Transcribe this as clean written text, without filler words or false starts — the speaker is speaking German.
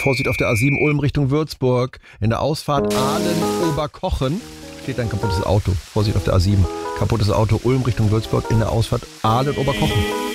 Vorsicht auf der A7 Ulm Richtung Würzburg. In der Ausfahrt Aalen-Oberkochen steht ein kaputtes Auto. Vorsicht auf der A7. Kaputtes Auto Ulm Richtung Würzburg in der Ausfahrt Aalen-Oberkochen.